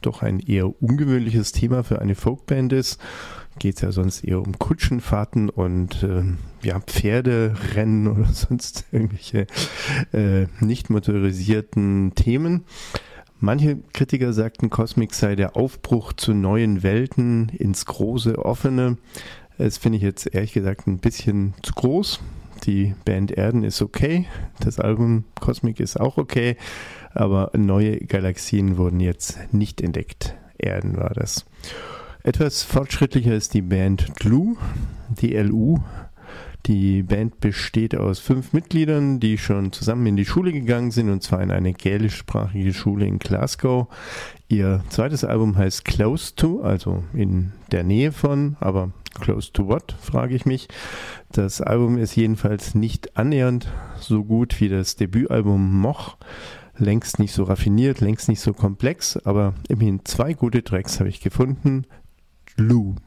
doch ein eher ungewöhnliches Thema für eine Folkband ist. Geht es ja sonst eher um Kutschenfahrten und Pferderennen oder sonst irgendwelche nicht motorisierten Themen. Manche Kritiker sagten, Cosmic sei der Aufbruch zu neuen Welten ins große, offene. Das finde ich jetzt ehrlich gesagt ein bisschen zu groß. Die Band Erden ist okay, das Album Cosmic ist auch okay, aber neue Galaxien wurden jetzt nicht entdeckt. Erden war das. Etwas fortschrittlicher ist die Band Dlu, die LU. Die Band besteht aus 5 Mitgliedern, die schon zusammen in die Schule gegangen sind, und zwar in eine gälischsprachige Schule in Glasgow. Ihr zweites Album heißt Close to, also in der Nähe von, aber close to what, frage ich mich. Das Album ist jedenfalls nicht annähernd so gut wie das Debütalbum Moch. Längst nicht so raffiniert, längst nicht so komplex, aber immerhin 2 gute Tracks habe ich gefunden. Dlu.